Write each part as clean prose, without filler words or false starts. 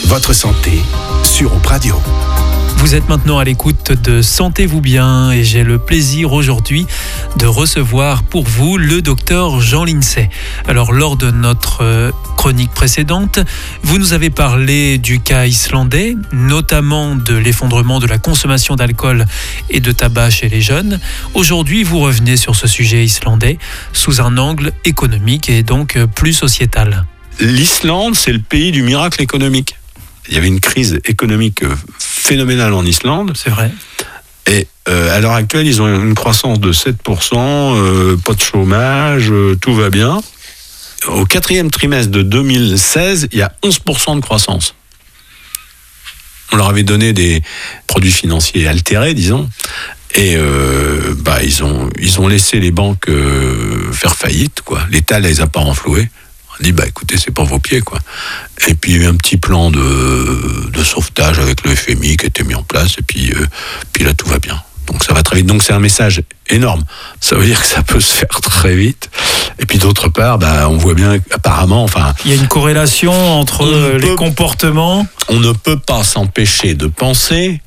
Votre santé sur Hope Radio. Vous êtes maintenant à l'écoute de Sentez-vous bien et j'ai le plaisir aujourd'hui de recevoir pour vous le docteur Jean Lindsay. Alors lors de notre chronique précédente, vous nous avez parlé du cas islandais, notamment de l'effondrement de la consommation d'alcool et de tabac chez les jeunes. Aujourd'hui, vous revenez sur ce sujet islandais sous un angle économique et donc plus sociétal. L'Islande, c'est le pays du miracle économique. Il y avait une crise économique phénoménale en Islande. C'est vrai. Et à l'heure actuelle, ils ont une croissance de 7%, pas de chômage, tout va bien. Au 4e trimestre de 2016, il y a 11% de croissance. On leur avait donné des produits financiers altérés, disons, et ils ont laissé les banques faire faillite, quoi. L'État les a pas renfloués. On dit, écoutez, c'est pas vos pieds, quoi. Et puis, il y a eu un petit plan de sauvetage avec le FMI qui a été mis en place, et puis là, tout va bien. Donc, ça va très vite. Donc, c'est un message énorme. Ça veut dire que ça peut se faire très vite. Et puis, d'autre part, on voit bien qu'apparemment, il y a une corrélation entre les comportements. On ne peut pas s'empêcher de penser,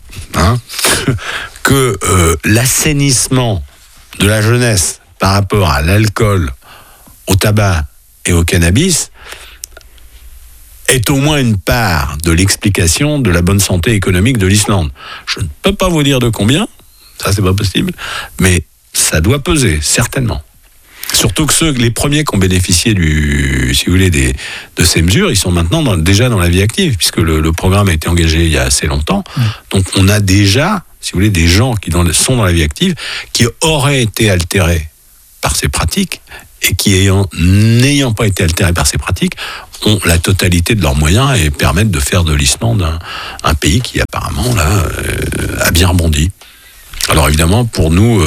que l'assainissement de la jeunesse par rapport à l'alcool, au tabac, et au cannabis est au moins une part de l'explication de la bonne santé économique de l'Islande. Je ne peux pas vous dire de combien, ça c'est pas possible, mais ça doit peser, certainement. Surtout que les premiers qui ont bénéficié de ces mesures, ils sont maintenant déjà dans la vie active, puisque le programme a été engagé il y a assez longtemps. Donc on a déjà, des gens qui sont dans la vie active, qui auraient été altérés par ces pratiques, et qui, n'ayant pas été altérés par ces pratiques, ont la totalité de leurs moyens et permettent de faire de l'Islande un pays qui, apparemment, a bien rebondi. Alors, évidemment, pour nous,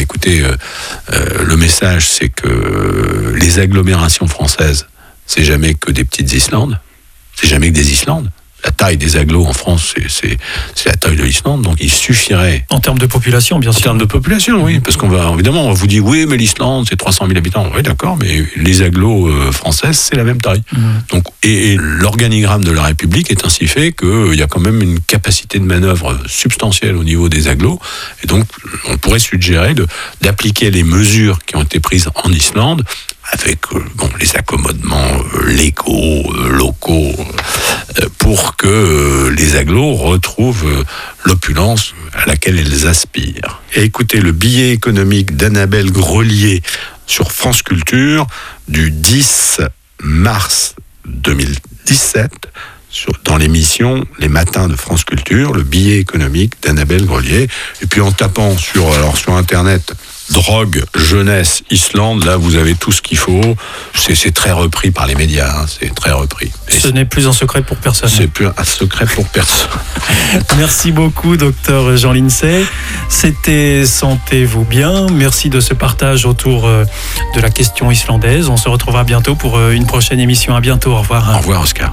le message, c'est que les agglomérations françaises, c'est jamais que des petites Islandes, c'est jamais que des Islandes. La taille des agglos en France, c'est la taille de l'Islande, donc il suffirait... En termes de population, bien sûr. En termes de population, oui, parce on va vous dire, oui, mais l'Islande, c'est 300 000 habitants. Oui, d'accord, mais les agglos françaises, c'est la même taille. Donc, et l'organigramme de la République est ainsi fait qu'il y a quand même une capacité de manœuvre substantielle au niveau des agglos, et donc on pourrait suggérer d'appliquer les mesures qui ont été prises en Islande, avec les accommodements locaux, pour que les agglos retrouvent l'opulence à laquelle elles aspirent. Et écoutez le billet économique d'Annabelle Grelier sur France Culture du 10 mars 2017, dans l'émission Les Matins de France Culture, le billet économique d'Annabelle Grelier. Et puis en tapant sur Internet, drogue, jeunesse, Islande, là vous avez tout ce qu'il faut. C'est très repris par les médias, c'est très repris. Ce n'est plus un secret pour personne. C'est plus un secret pour personne. Merci beaucoup, docteur Jean Lindsay. C'était Sentez-vous bien. Merci de ce partage autour de la question islandaise. On se retrouvera bientôt pour une prochaine émission. À bientôt, au revoir. Au revoir, Oscar.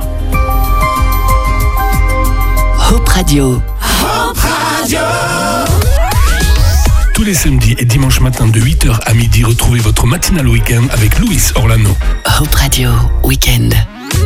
Hope Radio. Hope Radio. Tous les samedis et dimanches matins de 8h à midi, retrouvez votre matinale week-end avec Louis Orlano. Hope Radio Weekend.